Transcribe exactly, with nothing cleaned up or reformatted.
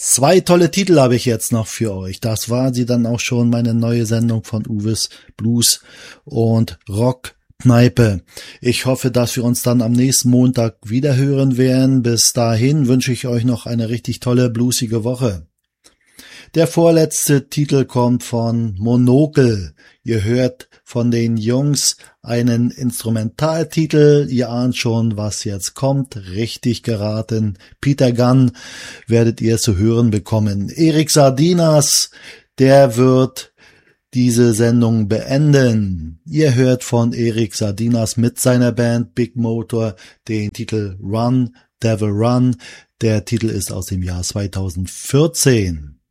Zwei tolle Titel habe ich jetzt noch für euch. Das war sie dann auch schon, meine neue Sendung von Uwes Blues und Rockkneipe. Ich hoffe, dass wir uns dann am nächsten Montag wieder hören werden. Bis dahin wünsche ich euch noch eine richtig tolle, bluesige Woche. Der vorletzte Titel kommt von Monokel. Ihr hört von den Jungs einen Instrumentaltitel. Ihr ahnt schon, was jetzt kommt. Richtig geraten. Peter Gunn werdet ihr zu hören bekommen. Erik Sardinas, der wird diese Sendung beenden. Ihr hört von Erik Sardinas mit seiner Band Big Motor den Titel Run, Devil Run. Der Titel ist aus dem Jahr zweitausendvierzehn.